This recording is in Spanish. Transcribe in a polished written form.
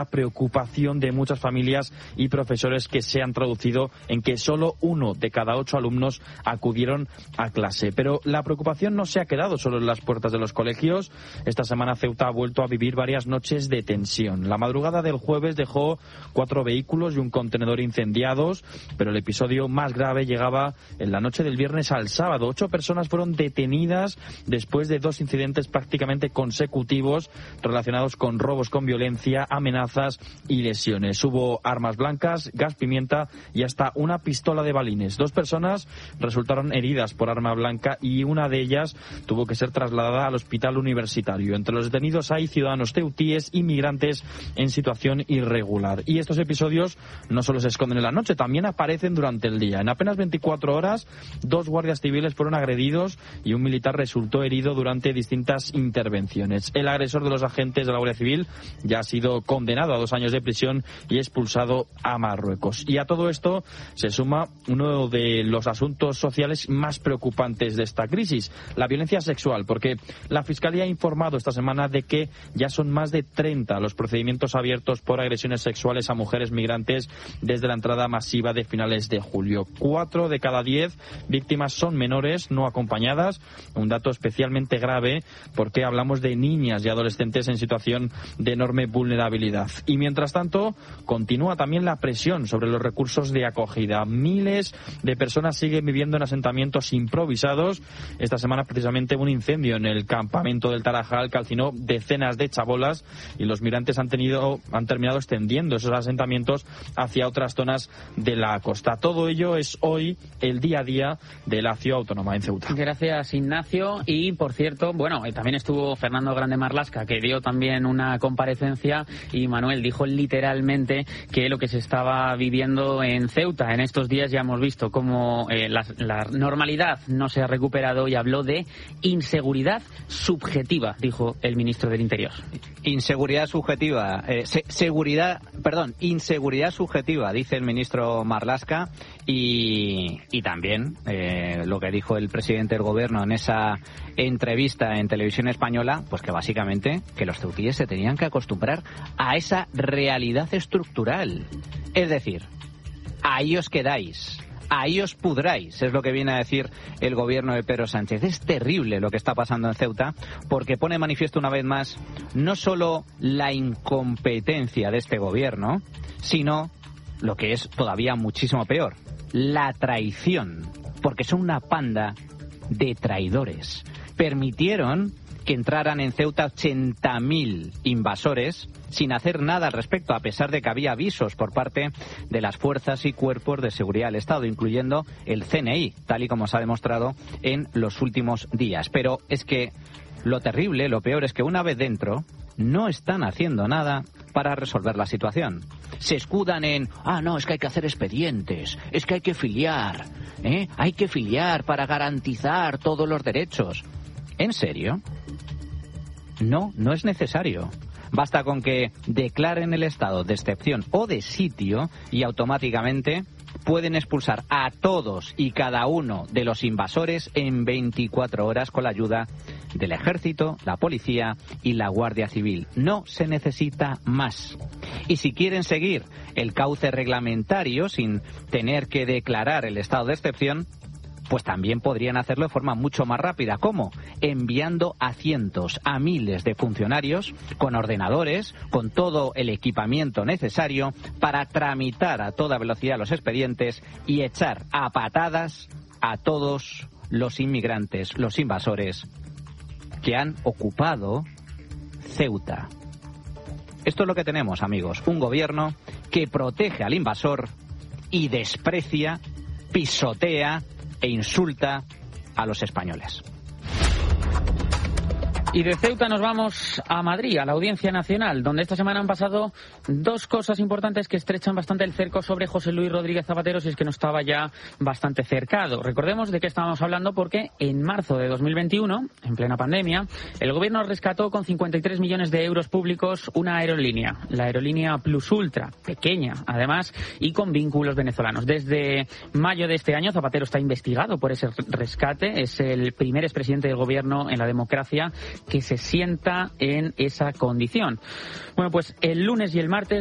preocupación de muchas familias y profesores que se han traducido en que solo 1 de cada 8 alumnos acudieron a clase. Pero la preocupación no se ha quedado solo en las puertas de los colegios. Esta semana Ceuta ha vuelto a vivir varias noches de tensión. La madrugada del jueves dejó 4 vehículos y un contenedor incendiados, pero el episodio más grave llegaba en la noche del viernes al sábado. 8 personas fueron detenidas después de 2 incidentes prácticamente consecutivos relacionados con robos con violencia, amenazas y lesiones. Hubo armas blancas, gas pimienta y hasta una pistola de balines. 2 personas resultaron heridas por arma blanca y una de ellas tuvo que ser trasladada al hospital universitario. Entre los detenidos hay ciudadanos ceutíes, inmigrantes en situación irregular. Y estos episodios no solo se esconden en la noche, también aparecen durante el día. En apenas 24 horas, 2 guardias civiles fueron agredidos y un militar resultó herido durante distintas intervenciones. El agresor de los agentes de la Guardia Civil ya ha sido condenado a 2 años de prisión y expulsado a Marruecos. Y a todo esto se suma uno de los asuntos sociales más preocupantes de esta crisis, la violencia sexual, porque la Fiscalía ha informado esta semana de que ya son más de 30 los procedimientos abiertos por agresiones sexuales a mujeres migrantes desde la entrada masiva de finales de julio. 4 de cada 10 víctimas son menores no acompañadas, un dato especialmente grave porque hablamos de niñas y adolescentes en situación de enorme vulnerabilidad. Y mientras tanto, continúa también la presión sobre los recursos de acogida. Miles de personas siguen viviendo en asentamientos improvisados. Esta semana, precisamente, un incendio en el campamento del Tarajal calcinó decenas de chabolas y los migrantes han terminado extendiendo esos asentamientos hacia otras zonas de la costa. Todo ello es hoy el día a día de la ciudad autónoma en Ceuta. Gracias, Ignacio. Y, por cierto, también estuvo Fernando Grande Marlaska, que dio también una comparecencia, y Manuel dijo literalmente que lo que se estaba viviendo en Ceuta en estos días, ya hemos visto cómo la normalidad no se ha recuperado, y habló de inseguridad subjetiva, dijo el ministro del Interior. Inseguridad subjetiva, inseguridad subjetiva, dice el ministro Marlaska, y también lo que dijo el presidente del gobierno en esa entrevista en Televisión Española, pues que básicamente que los ceutíes se tenían que acostumbrar a esa realidad estructural. Es decir, ahí os quedáis, ahí os pudráis, es lo que viene a decir el gobierno de Pedro Sánchez. Es terrible lo que está pasando en Ceuta, porque pone manifiesto una vez más no solo la incompetencia de este gobierno, sino lo que es todavía muchísimo peor, la traición, porque son una panda de traidores. Permitieron que entraran en Ceuta 80.000 invasores sin hacer nada al respecto, a pesar de que había avisos por parte de las fuerzas y cuerpos de seguridad del Estado, incluyendo el CNI, tal y como se ha demostrado en los últimos días. Pero es que lo terrible, lo peor, es que una vez dentro no están haciendo nada para resolver la situación. Se escudan en, no, es que hay que hacer expedientes, es que hay que filiar, hay que filiar para garantizar todos los derechos. ¿En serio? No es necesario. Basta con que declaren el estado de excepción o de sitio y automáticamente pueden expulsar a todos y cada uno de los invasores en 24 horas con la ayuda del Ejército, la Policía y la Guardia Civil. No se necesita más. Y si quieren seguir el cauce reglamentario sin tener que declarar el estado de excepción, pues también podrían hacerlo de forma mucho más rápida. ¿Cómo? Enviando a cientos, a miles de funcionarios con ordenadores, con todo el equipamiento necesario para tramitar a toda velocidad los expedientes y echar a patadas a todos los inmigrantes, los invasores que han ocupado Ceuta. Esto es lo que tenemos, amigos. Un gobierno que protege al invasor y desprecia, pisotea e insulta a los españoles. Y de Ceuta nos vamos a Madrid, a la Audiencia Nacional, donde esta semana han pasado 2 cosas importantes que estrechan bastante el cerco sobre José Luis Rodríguez Zapatero, si es que no estaba ya bastante cercado. Recordemos de qué estábamos hablando, porque en marzo de 2021, en plena pandemia, el gobierno rescató con 53 millones de euros públicos una aerolínea, la aerolínea Plus Ultra, pequeña además, y con vínculos venezolanos. Desde mayo de este año, Zapatero está investigado por ese rescate. Es el primer expresidente del gobierno en la democracia que se sienta en esa condición. Bueno, pues el lunes y el martes